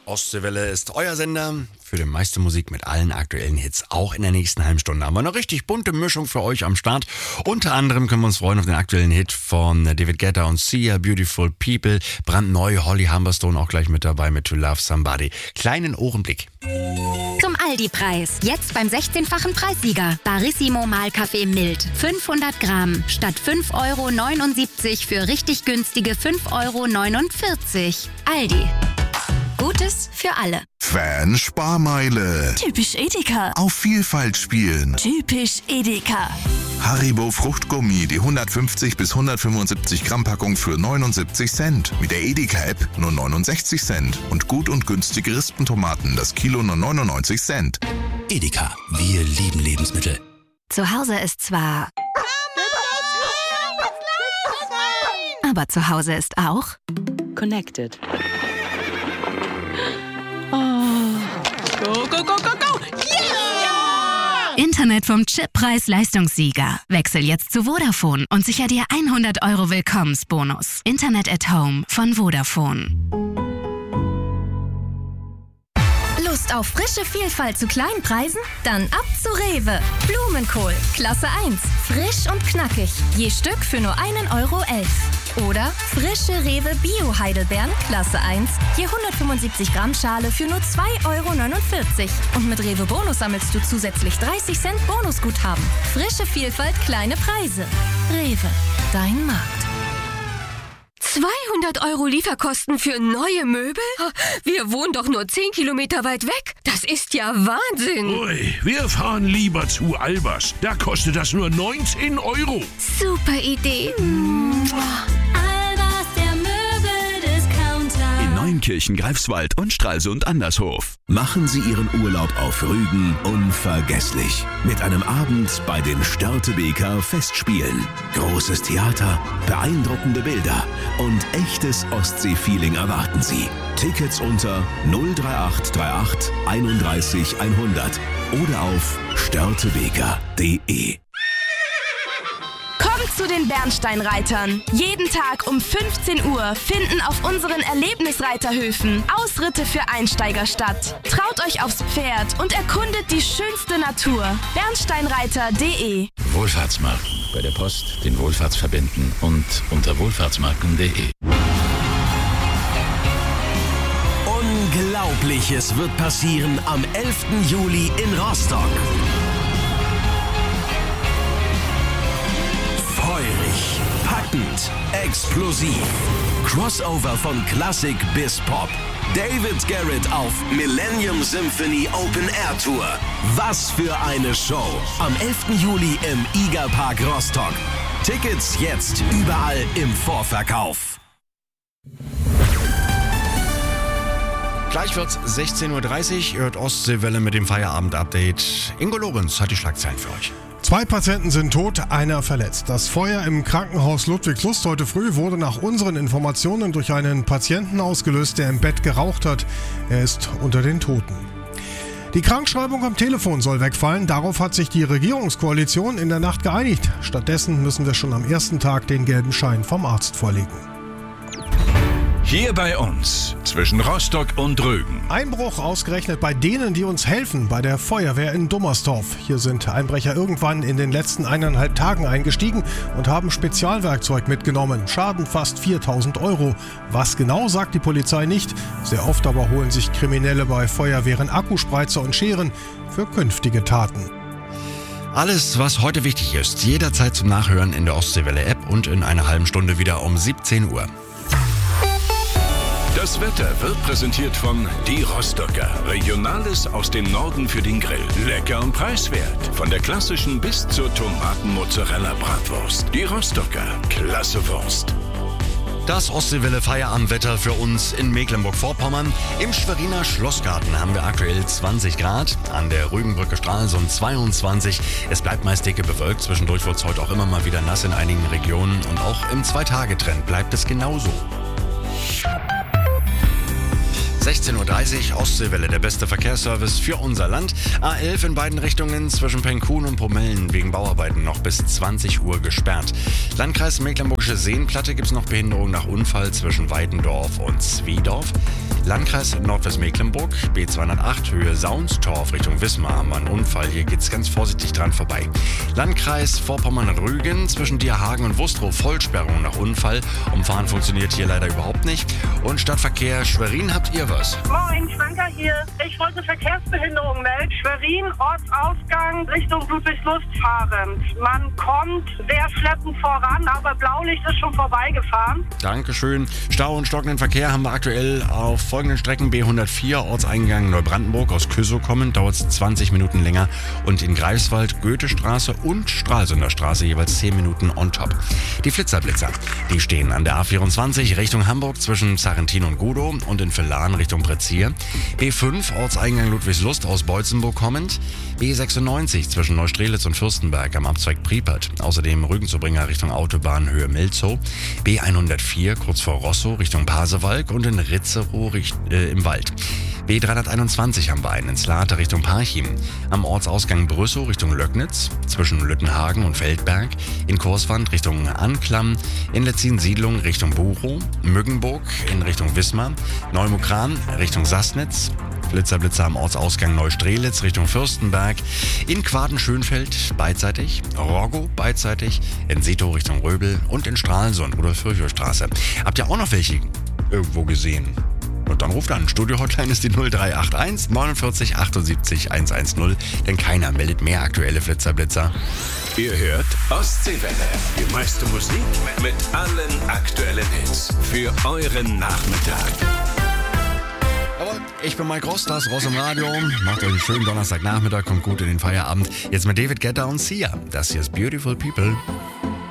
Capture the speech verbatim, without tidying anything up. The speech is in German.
Ostseewelle ist euer Sender für die meiste Musik mit allen aktuellen Hits. Auch in der nächsten halben Stunde haben wir eine richtig bunte Mischung für euch am Start. Unter anderem können wir uns freuen auf den aktuellen Hit von David Guetta und Sia, Beautiful People. Brandneu, Holly Humberstone auch gleich mit dabei mit To Love Somebody. Kleinen Ohrenblick. Zum Aldi-Preis. Jetzt beim sechzehnfachen Preissieger. Barissimo Mahlkaffee mild. fünfhundert Gramm. Statt fünf Euro neunundsiebzig für richtig günstige fünf Euro neunundvierzig. Aldi. Gutes für alle. Fan-Sparmeile. Typisch Edeka. Auf Vielfalt spielen. Typisch Edeka. Haribo Fruchtgummi, die hundertfünfzig bis hundertfünfundsiebzig Gramm Packung für neunundsiebzig Cent. Mit der Edeka-App nur neunundsechzig Cent. Und gut und günstige Rispentomaten, das Kilo nur neunundneunzig Cent. Edeka, wir lieben Lebensmittel. Zu Hause ist zwar... Aber zu Hause ist auch... Connected. Go, go, go, go, go! Yeah! Internet vom Chippreis-Leistungssieger. Wechsel jetzt zu Vodafone und sicher dir hundert Euro Willkommensbonus. Internet at Home von Vodafone. Lust auf frische Vielfalt zu kleinen Preisen? Dann ab zu Rewe. Blumenkohl, Klasse eins. Frisch und knackig. Je Stück für nur einen Euro elf. Oder frische Rewe Bio-Heidelbeeren, Klasse eins. Je hundertfünfundsiebzig Gramm Schale für nur zwei Euro neunundvierzig. Und mit Rewe Bonus sammelst du zusätzlich dreißig Cent Bonusguthaben. Frische Vielfalt, kleine Preise. Rewe, dein Markt. zweihundert Euro Lieferkosten für neue Möbel? Wir wohnen doch nur zehn Kilometer weit weg. Das ist ja Wahnsinn. Ui, wir fahren lieber zu Albers. Da kostet das nur neunzehn Euro. Super Idee. Albers, der Möbeldiscounter. In Neunkirchen, Greifswald und Stralsund Andershof. Machen Sie Ihren Urlaub auf Rügen unvergesslich. Mit einem Abend bei den Störtebeker Festspielen. Großes Theater, beeindruckende Bilder und echtes Ostsee-Feeling erwarten Sie. Tickets unter null drei acht drei acht einunddreißig hundert oder auf störtebeker punkt de. Kommt zu den Bernsteinreitern. Jeden Tag um fünfzehn Uhr finden auf unseren Erlebnisreiterhöfen Ausritte für Einsteiger statt. Traut euch aufs Pferd und erkundet die schönste Natur. bernsteinreiter punkt de. Wohlfahrtsmarken. Bei der Post den Wohlfahrtsverbänden und unter wohlfahrtsmarken punkt de. Unglaubliches wird passieren am elften Juli in Rostock. Feurig, packend, explosiv. Crossover von Klassik bis Pop. David Garrett auf Millennium Symphony Open Air Tour. Was für eine Show. Am elften Juli im Iga Park Rostock. Tickets jetzt überall im Vorverkauf. Gleich wird's sechzehn Uhr dreißig, ihr hört Ostseewelle mit dem Feierabend-Update. Ingo Lorenz hat die Schlagzeilen für euch. Zwei Patienten sind tot, einer verletzt. Das Feuer im Krankenhaus Ludwigslust heute früh wurde nach unseren Informationen durch einen Patienten ausgelöst, der im Bett geraucht hat. Er ist unter den Toten. Die Krankschreibung am Telefon soll wegfallen. Darauf hat sich die Regierungskoalition in der Nacht geeinigt. Stattdessen müssen wir schon am ersten Tag den gelben Schein vom Arzt vorlegen. Hier bei uns, zwischen Rostock und Rügen. Einbruch ausgerechnet bei denen, die uns helfen, bei der Feuerwehr in Dummersdorf. Hier sind Einbrecher irgendwann in den letzten eineinhalb Tagen eingestiegen und haben Spezialwerkzeug mitgenommen. Schaden fast viertausend Euro. Was genau, sagt die Polizei nicht. Sehr oft aber holen sich Kriminelle bei Feuerwehren Akkuspreizer und Scheren für künftige Taten. Alles, was heute wichtig ist, jederzeit zum Nachhören in der Ostseewelle-App und in einer halben Stunde wieder um siebzehn Uhr. Das Wetter wird präsentiert von Die Rostocker. Regionales aus dem Norden für den Grill. Lecker und preiswert. Von der klassischen bis zur Tomaten-Mozzarella-Bratwurst. Die Rostocker. Klasse Wurst. Das Ostseewelle-Feierabendwetter für uns in Mecklenburg-Vorpommern. Im Schweriner Schlossgarten haben wir aktuell zwanzig Grad. An der Rügenbrücke Stralsund zweiundzwanzig. Es bleibt meist dicke bewölkt. Zwischendurch wird es heute auch immer mal wieder nass in einigen Regionen. Und auch im Zwei-Tage-Trend bleibt es genauso. sechzehn Uhr dreißig, Ostseewelle, der beste Verkehrsservice für unser Land. A elf in beiden Richtungen zwischen Penkhuhn und Pomellen wegen Bauarbeiten noch bis zwanzig Uhr gesperrt. Landkreis Mecklenburgische Seenplatte gibt es noch Behinderung nach Unfall zwischen Weidendorf und Zwiedorf. Landkreis Nordwestmecklenburg, B zweihundertacht, Höhe Saunstorf Richtung Wismar haben wir einen Unfall. Hier geht's ganz vorsichtig dran vorbei. Landkreis Vorpommern-Rügen, zwischen Dierhagen und Wustrow, Vollsperrung nach Unfall. Umfahren funktioniert hier leider überhaupt nicht. Und Stadtverkehr Schwerin, habt ihr was? Moin, Schwanker hier. Ich wollte Verkehrsbehinderung melden. Schwerin, Ortsausgang Richtung Ludwigslust fahrend. Man kommt sehr schleppend voran, aber Blaulicht ist schon vorbeigefahren. Dankeschön. Stau und stockenden Verkehr haben wir aktuell auf folgenden Strecken: B hundertvier, Ortseingang Neubrandenburg, aus Küssow kommend, dauert es zwanzig Minuten länger. Und in Greifswald, Goethestraße und Stralsunder Straße jeweils zehn Minuten on top. Die Flitzerblitzer, die stehen an der A vierundzwanzig Richtung Hamburg zwischen Sarrentin und Gudow und in Villan Richtung Prezier. B fünf, Ortseingang Ludwigslust, aus Beutzenburg kommend. B sechsundneunzig zwischen Neustrelitz und Fürstenberg am Abzweig Priepert. Außerdem Rügenzubringer Richtung Autobahn Höhe Milzow. B hundertvier kurz vor Rosso Richtung Pasewalk und in Ritzerow äh, im Wald. B dreihunderteinundzwanzig haben wir einen in Slate Richtung Parchim. Am Ortsausgang Brüssow Richtung Löcknitz, zwischen Lüttenhagen und Feldberg. In Kurswand Richtung Anklam. In Letzin-Siedlung Richtung Buchow. Müggenburg in Richtung Wismar. Neumukran Richtung Sassnitz. Blitzerblitzer am Ortsausgang Neustrelitz Richtung Fürstenberg. In Quaden-Schönfeld beidseitig. Roggo beidseitig. In Setow Richtung Röbel und in Stralsund Rudolf-Virchow-Straße. Habt ihr auch noch welche irgendwo gesehen? Und dann ruft an. Studio-Hotline ist die null drei acht eins neunundvierzig achtundsiebzig hundertzehn, denn keiner meldet mehr aktuelle Flitzerblitzer. Ihr hört Ostseewelle, die meiste Musik mit allen aktuellen Hits für euren Nachmittag. Jawohl, ich bin Mike Ross, das Ross im Radio. Macht euch einen schönen Donnerstagnachmittag, kommt gut in den Feierabend. Jetzt mit David Guetta und Sia. Das hier ist Beautiful People.